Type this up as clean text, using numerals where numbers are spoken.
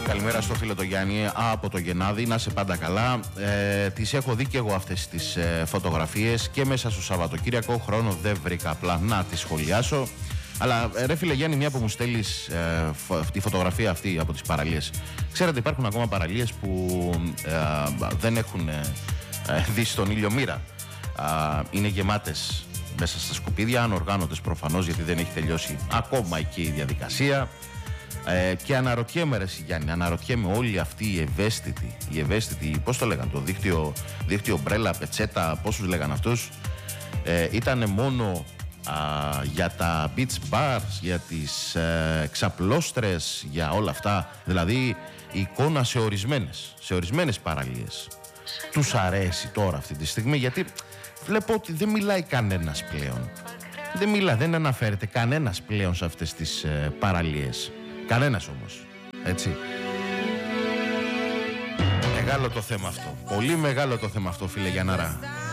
Καλημέρα στο φίλο το Γιάννη από το Γενάδη, να είσαι πάντα καλά. Τις έχω δει και εγώ αυτές τις φωτογραφίες και μέσα στο Σαββατοκύριακο. Χρόνο δεν βρήκα απλά να τις σχολιάσω. Αλλά ρε φίλε Γιάννη, μια που μου στέλνεις τη φωτογραφία αυτή από τις παραλίες. Ξέρετε, υπάρχουν ακόμα παραλίες που δεν έχουν δει στον ήλιο μοίρα. Είναι γεμάτες μέσα στα σκουπίδια, ανοργάνωτες προφανώς, γιατί δεν έχει τελειώσει ακόμα εκεί η διαδικασία. Και αναρωτιέμαι ρε Γιάννη, αναρωτιέμαι όλοι αυτοί οι ευαίσθητοι, πώς το λέγαν, το δίκτυο μπρέλα, πετσέτα, πώς τους λέγαν αυτούς, ήταν μόνο για τα beach bars, για τις ξαπλώστρες, για όλα αυτά, δηλαδή η εικόνα σε ορισμένες παραλίες. Τους αρέσει τώρα αυτή τη στιγμή, γιατί βλέπω ότι δεν μιλάει κανένας πλέον. Δεν αναφέρεται κανένας πλέον σε αυτές τις παραλίες. Κανένας όμως, έτσι. Μεγάλο το θέμα αυτό. Πολύ μεγάλο το θέμα αυτό, φίλε Γιαννάρα.